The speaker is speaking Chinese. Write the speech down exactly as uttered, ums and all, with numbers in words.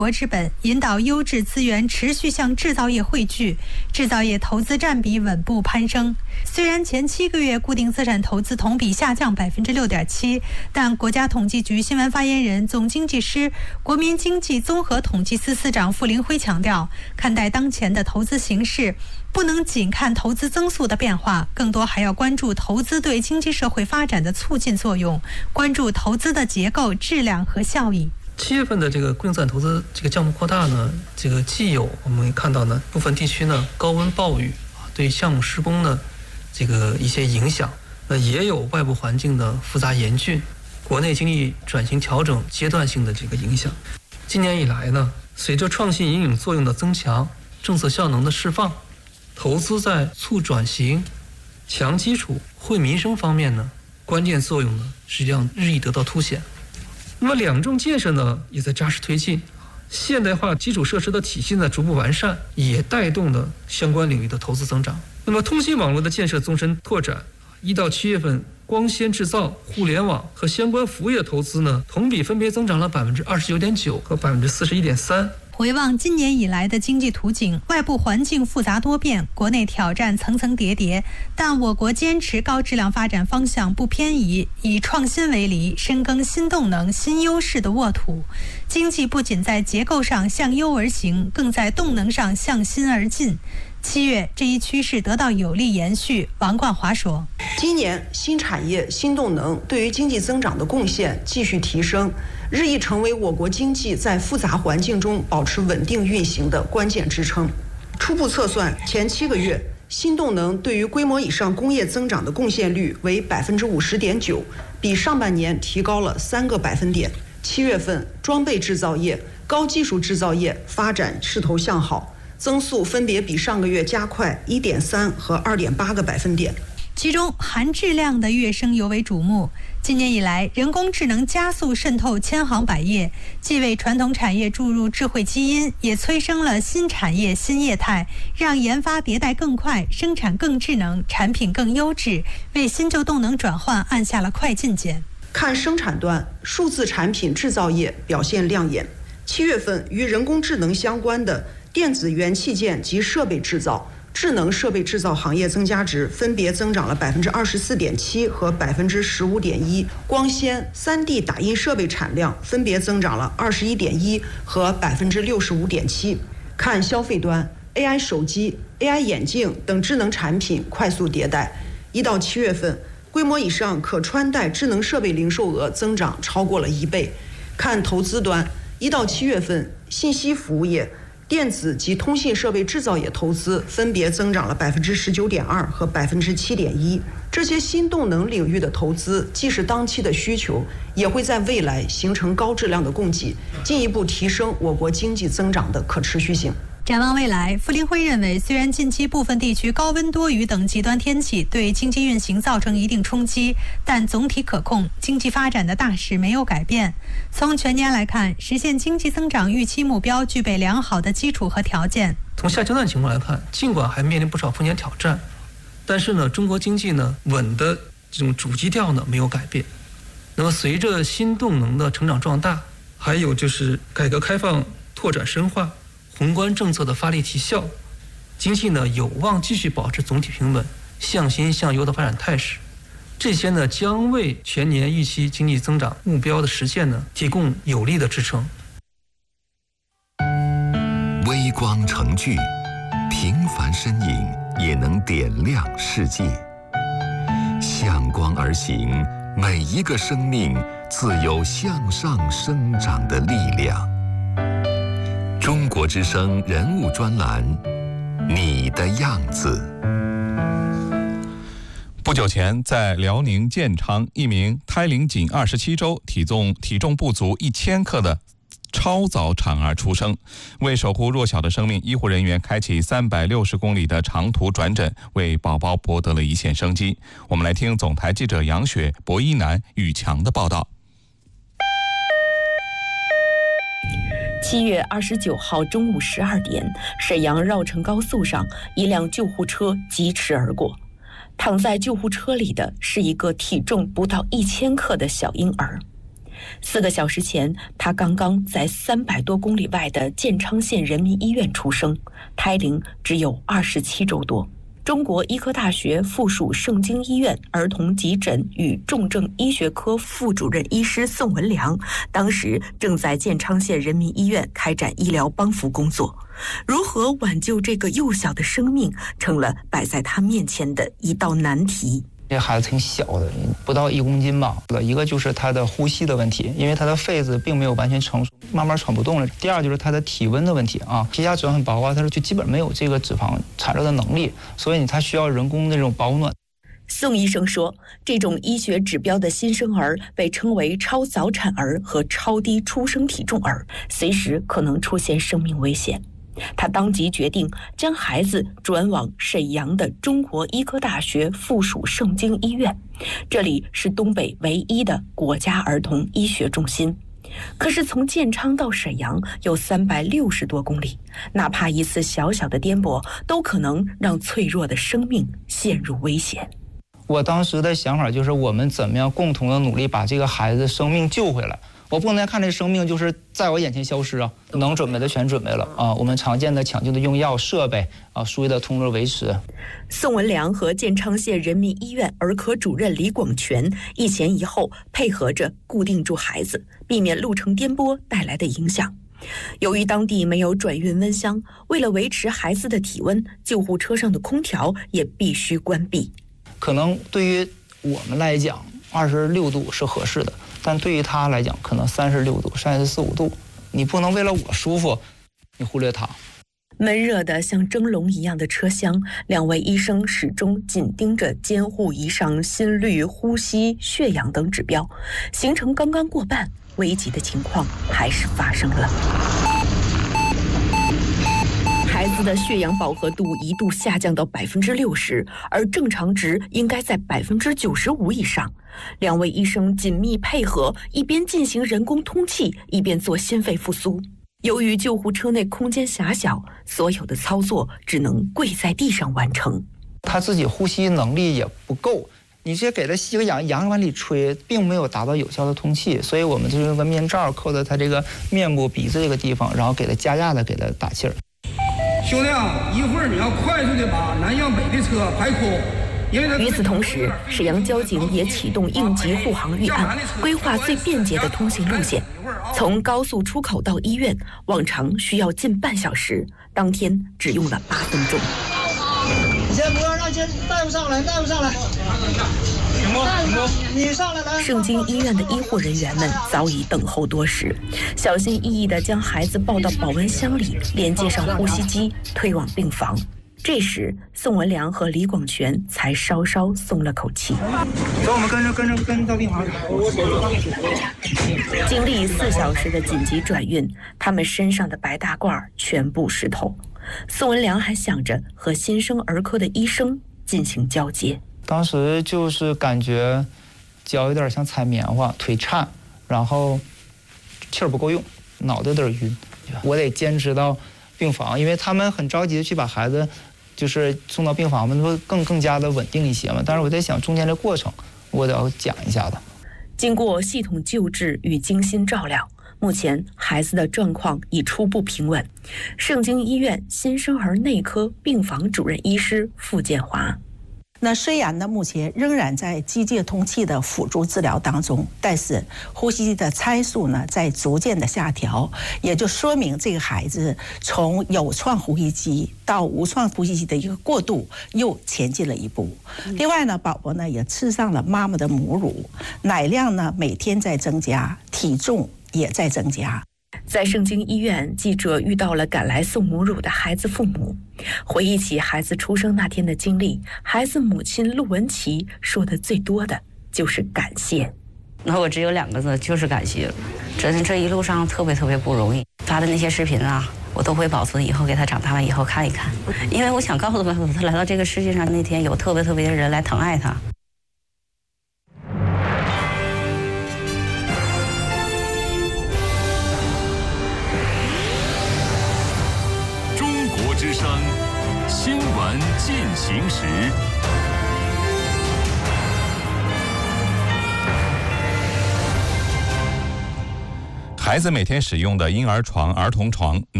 国之本，引导优质资源持续向制造业汇聚，制造业投资占比稳步攀升。虽然前七个月固定资产投资同比下降百分之六点七，但国家统计局新闻发言人、总经济师、国民经济综合统计司司长傅林辉强调，看待当前的投资形势，不能仅看投资增速的变化，更多还要关注投资对经济社会发展的促进作用，关注投资的结构、质量和效益。 七月份的这个固定资产投资这个项目扩大呢，这个既有我们看到呢部分地区呢高温暴雨啊对项目施工呢这个一些影响，那也有外部环境的复杂严峻，国内经济转型调整阶段性的这个影响。今年以来呢，随着创新引领作用的增强，政策效能的释放，投资在促转型、强基础、惠民生方面呢，关键作用呢实际上日益得到凸显。那么两重建设呢也在扎实推进，现代化基础设施的体系呢逐步完善，也带动了相关领域的投资增长。那么通信网络的建设纵深拓展，一到七月份，光纤制造、互联网和相关服务业投资呢，同比分别增长了百分之二十九点九和百分之四十一点三。 回望今年以来的经济图景，外部环境复杂多变，国内挑战层层叠叠，但我国坚持高质量发展方向不偏移，以创新为犁，深耕新动能、新优势的沃土。经济不仅在结构上向优而行，更在动能上向新而进。七月，这一趋势得到有力延续。王冠华说， 今年新产业、新动能对于经济增长的贡献继续提升，日益成为我国经济在复杂环境中保持稳定运行的关键支撑。初步测算，前七个月新动能对于规模以上工业增长的贡献率为百分之五十点九，比上半年提高了三个百分点。七月份，装备制造业、高技术制造业发展势头向好，增速分别比上个月加快 一点三 和 二点八 个百分点。 其中含质量的跃升尤为瞩目。今年以来，人工智能加速渗透千行百业，既为传统产业注入智慧基因，也催生了新产业新业态，让研发迭代更快，生产更智能，产品更优质，为新旧动能转换按下了快进键。 看生产端，数字产品制造业表现亮眼。七月份与人工智能相关的电子元器件及设备制造、智能设备制造行业增加值分别增长了百分之二十四点七和百分之十五点一，光纤、三 D 打印设备产量分别增长了二十一点一和百分之六十五点七。看消费端 ，A I 手机、A I 眼镜等智能产品快速迭代。一到七月份，规模以上可穿戴智能设备零售额增长超过了一倍。看投资端，一到七月份，信息服务业、电子及通信设备制造业投资分别增长了百分之十九点二和百分之七点一。这些新动能领域的投资，既是当期的需求，也会在未来形成高质量的供给，进一步提升我国经济增长的可持续性。 展望未来，傅林辉认为，虽然近期部分地区高温多雨等极端天气对经济运行造成一定冲击，但总体可控，经济发展的大势没有改变。从全年来看，实现经济增长预期目标具备良好的基础和条件。 从下阶段情况来看，尽管还面临不少风险挑战，但是呢，中国经济呢稳的这种主基调呢没有改变。那么随着新动能的成长壮大，还有就是改革开放拓展深化，宏观政策的发力提效，经济呢有望继续保持总体平稳、向新向优的发展态势。这些呢将为全年预期经济增长目标的实现呢提供有力的支撑。 微光成炬，平凡身影也能点亮世界。向光而行，每一个生命自有向上生长的力量。中国之声人物专栏，你的样子。 不久前，在辽宁建昌，一名胎龄仅二十七周、体重体重不足一千克的超早产儿出生。为守护弱小的生命，医护人员开启三百六十公里的长途转诊，为宝宝博得了一线生机。我们来听总台记者杨雪、博一楠、宇强的报道。 七月二十九号中午十二点，沈阳绕城高速上，一辆救护车疾驰而过。躺在救护车里的是一个体重不到一千克的小婴儿。 四个小时前，他刚刚在三百多公里外的建昌县人民医院出生，胎龄只有二十七周多。中国医科大学附属盛京医院儿童急诊与重症医学科副主任医师宋文良，当时正在建昌县人民医院开展医疗帮扶工作。如何挽救这个幼小的生命，成了摆在他面前的一道难题。 这孩子挺小的，不到一公斤吧。一个就是他的呼吸的问题，因为他的肺子并没有完全成熟，慢慢喘不动了。第二就是他的体温的问题啊，皮下脂肪很薄啊，他说就基本没有这个脂肪产热的能力，所以他需要人工的这种保暖。 宋医生说，这种医学指标的新生儿被称为超早产儿和超低出生体重儿，随时可能出现生命危险。他当即决定将孩子转往沈阳的中国医科大学附属盛京医院，这里是东北唯一的国家儿童医学中心。可是从建昌到沈阳有三百六十多公里，哪怕一次小小的颠簸，都可能让脆弱的生命陷入危险。 我当时的想法就是，我们怎么样共同的努力把这个孩子生命救回来。我不能看这生命就是在我眼前消失啊，能准备的全准备了啊，我们常见的抢救的用药设备啊，输液的通路维持。 宋文良和建昌县人民医院儿科主任李广全一前一后配合着固定住孩子，避免路程颠簸带来的影响。由于当地没有转运温箱，为了维持孩子的体温，救护车上的空调也必须关闭。 可能对于我们来讲，二十六度是合适的，但对于他来讲，可能三十六度、三十四五度，你不能为了我舒服，你忽略他。 闷热的像蒸笼一样的车厢，两位医生始终紧盯着监护仪上心率、呼吸、血氧等指标。行程刚刚过半，危急的情况还是发生了。孩子的血氧饱和度一度下降到百分之六十，而正常值应该在百分之九十五以上。两位医生紧密配合，一边进行人工通气，一边做心肺复苏。由于救护车内空间狭小，所有的操作只能跪在地上完成。 他自己呼吸能力也不够，你直接给他吸个氧，氧往里吹，并没有达到有效的通气，所以我们就用个面罩扣在他这个面部、鼻子这个地方，然后给他加压的给他打气儿。 兄弟啊，一会儿你要快速的把南向北的车排空。 与此同时，沈阳交警也启动应急护航预案，规划最便捷的通行路线。从高速出口到医院，往常需要近半小时，当天只用了八分钟。 你先不要让先大夫上来，大夫上来。你上来来。 盛京医院的医护人员们早已等候多时，小心翼翼地将孩子抱到保温箱里，连接上呼吸机，推往病房。这时，宋文良和李广全才稍稍松了口气。 走，我们跟着跟着跟着到病房。 经历四小时的紧急转运，他们身上的白大褂全部湿透。宋文良还想着和新生儿科的医生进行交接。 当时就是感觉脚有点像踩棉花，腿颤，然后气儿不够用，脑袋有点晕。我得坚持到病房，因为他们很着急的去把孩子就是送到病房，我们会更更加的稳定一些嘛。但是我在想中间的过程，我得要讲一下的。 经过系统救治与精心照料，目前孩子的状况已初步平稳。盛京医院新生儿内科病房主任医师傅建华。 那虽然呢，目前仍然在机械通气的辅助治疗当中，但是呼吸的参数呢在逐渐的下调，也就说明这个孩子从有创呼吸机到无创呼吸机的一个过渡又前进了一步。另外呢，宝宝呢也吃上了妈妈的母乳，奶量呢每天在增加，体重也在增加。 在盛京医院，记者遇到了赶来送母乳的孩子父母。回忆起孩子出生那天的经历，孩子母亲陆文琪说的最多的就是感谢。 那我只有两个字，就是感谢。这这一路上特别特别不容易，发的那些视频啊，我都会保存，以后给他长大了以后看一看。因为我想告诉他，他来到这个世界上那天，有特别特别的人来疼爱他。 之声新闻进行时。 孩子每天使用的婴儿床、儿童床